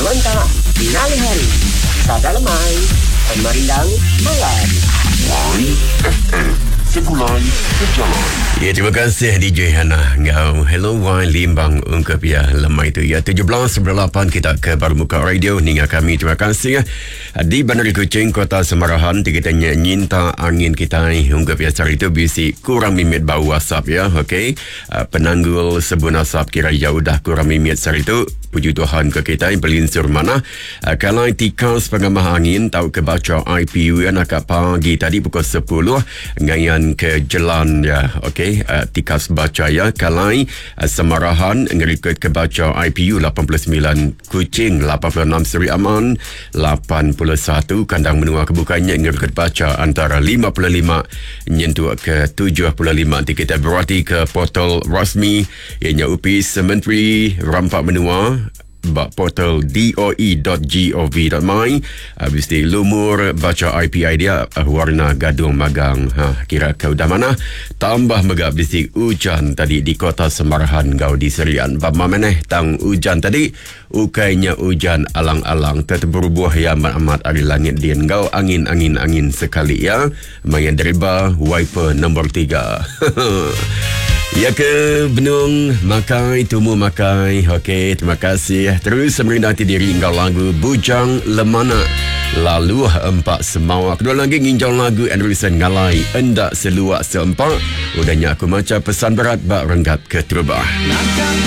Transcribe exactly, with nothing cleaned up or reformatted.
sementara finale hari. Sadar Mai, pemerindang malam. Mai F M, segulai berjalan. Ya, terima kasih D J Hana. Ngau hello wine limbang ungkap ya lemai tu ya tujuh belas lapan kita ke baru muka radio ninga kami. Terima kasih di Bandar Kuching Kota Semarahan kita nyinta angin kita ungkap ya cari tu bisi kurang mimit bau asap ya. Okey, uh, penanggul sebun asap kira ya udah kurang mimit cari tu. Puji Tuhan ke kita berlinsur mana. Uh, kalau tikas pengamah angin tahu ke baca I P U ya nak pagi tadi pukul sepuluh ngayan ke jalan ya. Okey, uh, tikas baca ya Kalai uh, Semarahan ngerikut ke baca I P U lapan puluh sembilan, Kuching lapan puluh enam, Seri Aman lapan puluh satu, Kandang Menua kebukanya ngerikut baca antara lima puluh lima nyentuh ke tujuh puluh lima. Nanti kita berarti ke portal rasmi ianya U P I S Menteri Rampak Menua bak portal d o e dot gov dot my. Habis di lumur baca I P I dia uh, warna gadung magang. Ha, kira kau dah mana? Tambah megap bisi hujan tadi di Kota Semarahan kau di Serian. Bab maneh tang hujan tadi ukainya hujan alang-alang tetap berbuah ya amat ari langit dian kau angin-angin angin sekali ya. Mayan deriba wiper nombor tiga. Ya ke Benung Makai Tumu Makai. Okey, terima kasih. Terus merindati diri engkau lagu Bujang Lemana. Lalu empat semua. Kedua lagi nginjau lagu Anderson Ngalai Endak Seluak Seempat. Udahnya aku macam pesan berat bak renggat ke Terubah.